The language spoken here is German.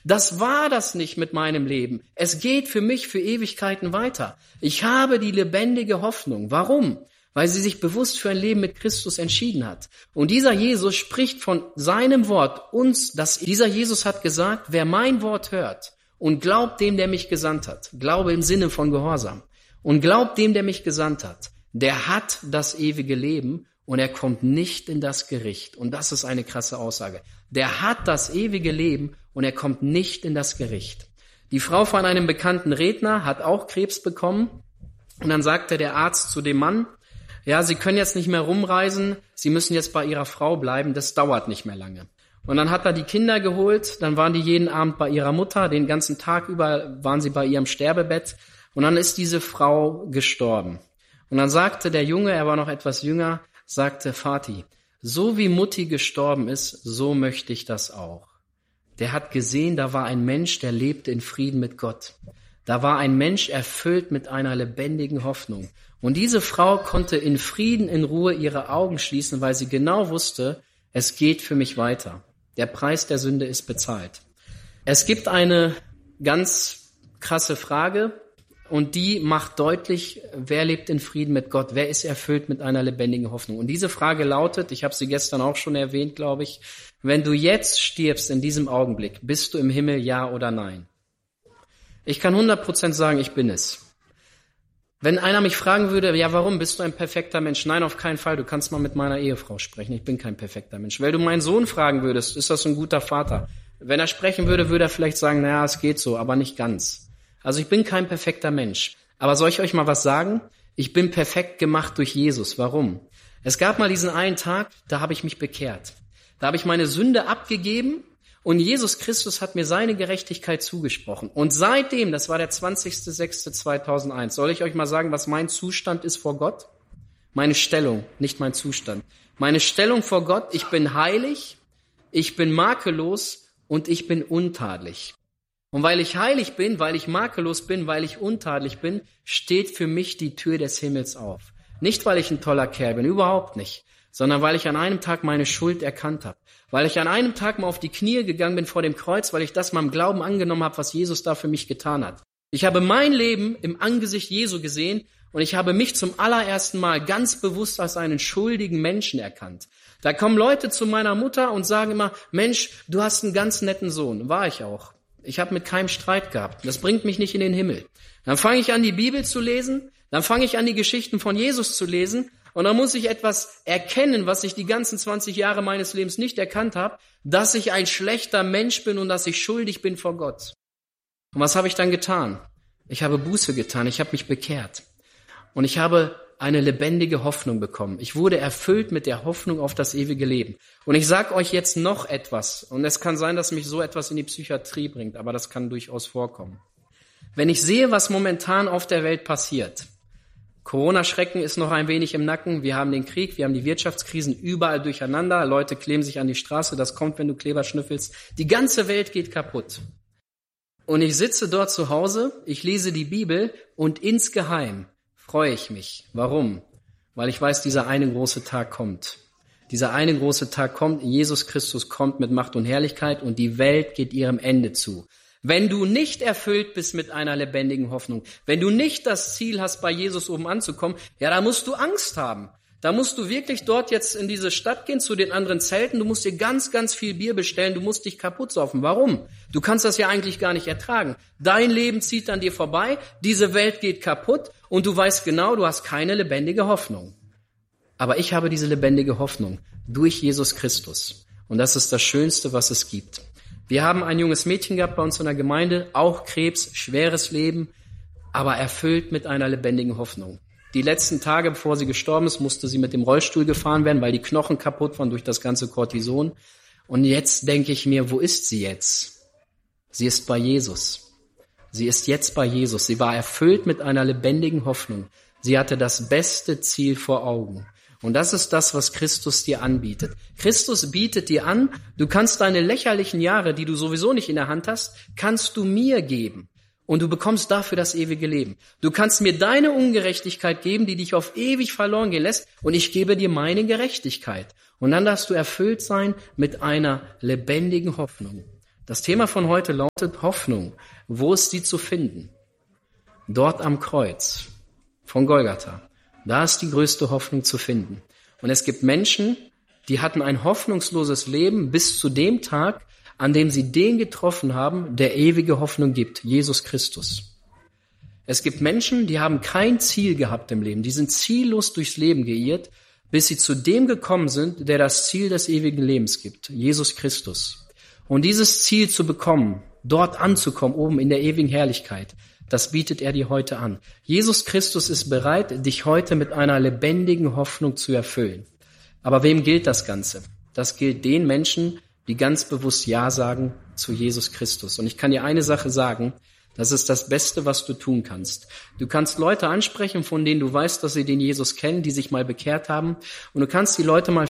Das war das nicht mit meinem Leben. Es geht für mich für Ewigkeiten weiter. Ich habe die lebendige Hoffnung. Warum? Weil sie sich bewusst für ein Leben mit Christus entschieden hat. Und dieser Jesus spricht von seinem Wort uns, dieser Jesus hat gesagt, wer mein Wort hört und glaubt dem, der mich gesandt hat, Glaube im Sinne von Gehorsam, und glaubt dem, der mich gesandt hat, der hat das ewige Leben und er kommt nicht in das Gericht. Und das ist eine krasse Aussage. Der hat das ewige Leben und er kommt nicht in das Gericht. Die Frau von einem bekannten Redner hat auch Krebs bekommen und dann sagte der Arzt zu dem Mann, ja, Sie können jetzt nicht mehr rumreisen, Sie müssen jetzt bei Ihrer Frau bleiben, das dauert nicht mehr lange. Und dann hat er die Kinder geholt, dann waren die jeden Abend bei ihrer Mutter, den ganzen Tag über waren sie bei ihrem Sterbebett und dann ist diese Frau gestorben. Und dann sagte der Junge, er war noch etwas jünger, sagte, Vati, so wie Mutti gestorben ist, so möchte ich das auch. Der hat gesehen, da war ein Mensch, der lebte in Frieden mit Gott. Da war ein Mensch erfüllt mit einer lebendigen Hoffnung. Und diese Frau konnte in Frieden, in Ruhe ihre Augen schließen, weil sie genau wusste, es geht für mich weiter. Der Preis der Sünde ist bezahlt. Es gibt eine ganz krasse Frage und die macht deutlich, wer lebt in Frieden mit Gott? Wer ist erfüllt mit einer lebendigen Hoffnung? Und diese Frage lautet, ich habe sie gestern auch schon erwähnt, glaube ich, wenn du jetzt stirbst in diesem Augenblick, bist du im Himmel, ja oder nein? Ich kann 100% sagen, ich bin es. Wenn einer mich fragen würde, ja, warum bist du ein perfekter Mensch? Nein, auf keinen Fall, du kannst mal mit meiner Ehefrau sprechen, ich bin kein perfekter Mensch. Wenn du meinen Sohn fragen würdest, ist das ein guter Vater? Wenn er sprechen würde, würde er vielleicht sagen, naja, es geht so, aber nicht ganz. Also ich bin kein perfekter Mensch. Aber soll ich euch mal was sagen? Ich bin perfekt gemacht durch Jesus. Warum? Es gab mal diesen einen Tag, da habe ich mich bekehrt. Da habe ich meine Sünde abgegeben und Jesus Christus hat mir seine Gerechtigkeit zugesprochen. Und seitdem, das war der 20.06.2001, soll ich euch mal sagen, was mein Zustand ist vor Gott? Meine Stellung, nicht mein Zustand. Meine Stellung vor Gott, ich bin heilig, ich bin makellos und ich bin untadelig. Und weil ich heilig bin, weil ich makellos bin, weil ich untadelig bin, steht für mich die Tür des Himmels auf. Nicht, weil ich ein toller Kerl bin, überhaupt nicht, sondern weil ich an einem Tag meine Schuld erkannt habe. Weil ich an einem Tag mal auf die Knie gegangen bin vor dem Kreuz, weil ich das mal im Glauben angenommen habe, was Jesus da für mich getan hat. Ich habe mein Leben im Angesicht Jesu gesehen und ich habe mich zum allerersten Mal ganz bewusst als einen schuldigen Menschen erkannt. Da kommen Leute zu meiner Mutter und sagen immer, Mensch, du hast einen ganz netten Sohn. War ich auch. Ich habe mit keinem Streit gehabt. Das bringt mich nicht in den Himmel. Dann fange ich an, die Bibel zu lesen, dann fange ich an, die Geschichten von Jesus zu lesen und dann muss ich etwas erkennen, was ich die ganzen 20 Jahre meines Lebens nicht erkannt habe, dass ich ein schlechter Mensch bin und dass ich schuldig bin vor Gott. Und was habe ich dann getan? Ich habe Buße getan, ich habe mich bekehrt und ich habe eine lebendige Hoffnung bekommen. Ich wurde erfüllt mit der Hoffnung auf das ewige Leben. Und ich sage euch jetzt noch etwas, und es kann sein, dass mich so etwas in die Psychiatrie bringt, aber das kann durchaus vorkommen. Wenn ich sehe, was momentan auf der Welt passiert, Corona-Schrecken ist noch ein wenig im Nacken, wir haben den Krieg, wir haben die Wirtschaftskrisen überall durcheinander, Leute kleben sich an die Straße, das kommt, wenn du Kleber schnüffelst, die ganze Welt geht kaputt. Und ich sitze dort zu Hause, ich lese die Bibel und insgeheim freue ich mich. Warum? Weil ich weiß, dieser eine große Tag kommt. Dieser eine große Tag kommt, Jesus Christus kommt mit Macht und Herrlichkeit und die Welt geht ihrem Ende zu. Wenn du nicht erfüllt bist mit einer lebendigen Hoffnung, wenn du nicht das Ziel hast, bei Jesus oben anzukommen, ja, da musst du Angst haben. Da musst du wirklich dort jetzt in diese Stadt gehen, zu den anderen Zelten. Du musst dir ganz, ganz viel Bier bestellen. Du musst dich kaputt saufen. Warum? Du kannst das ja eigentlich gar nicht ertragen. Dein Leben zieht an dir vorbei. Diese Welt geht kaputt. Und du weißt genau, du hast keine lebendige Hoffnung. Aber ich habe diese lebendige Hoffnung durch Jesus Christus. Und das ist das Schönste, was es gibt. Wir haben ein junges Mädchen gehabt bei uns in der Gemeinde. Auch Krebs, schweres Leben, aber erfüllt mit einer lebendigen Hoffnung. Die letzten Tage, bevor sie gestorben ist, musste sie mit dem Rollstuhl gefahren werden, weil die Knochen kaputt waren durch das ganze Cortison. Und jetzt denke ich mir, wo ist sie jetzt? Sie ist bei Jesus. Sie ist jetzt bei Jesus. Sie war erfüllt mit einer lebendigen Hoffnung. Sie hatte das beste Ziel vor Augen. Und das ist das, was Christus dir anbietet. Christus bietet dir an, du kannst deine lächerlichen Jahre, die du sowieso nicht in der Hand hast, kannst du mir geben. Und du bekommst dafür das ewige Leben. Du kannst mir deine Ungerechtigkeit geben, die dich auf ewig verloren gehen lässt, und ich gebe dir meine Gerechtigkeit. Und dann darfst du erfüllt sein mit einer lebendigen Hoffnung. Das Thema von heute lautet Hoffnung. Wo ist die zu finden? Dort am Kreuz von Golgatha. Da ist die größte Hoffnung zu finden. Und es gibt Menschen, die hatten ein hoffnungsloses Leben bis zu dem Tag, an dem sie den getroffen haben, der ewige Hoffnung gibt, Jesus Christus. Es gibt Menschen, die haben kein Ziel gehabt im Leben, die sind ziellos durchs Leben geirrt, bis sie zu dem gekommen sind, der das Ziel des ewigen Lebens gibt, Jesus Christus. Und dieses Ziel zu bekommen, dort anzukommen, oben in der ewigen Herrlichkeit, das bietet er dir heute an. Jesus Christus ist bereit, dich heute mit einer lebendigen Hoffnung zu erfüllen. Aber wem gilt das Ganze? Das gilt den Menschen, die ganz bewusst Ja sagen zu Jesus Christus. Und ich kann dir eine Sache sagen, das ist das Beste, was du tun kannst. Du kannst Leute ansprechen, von denen du weißt, dass sie den Jesus kennen, die sich mal bekehrt haben. Und du kannst die Leute mal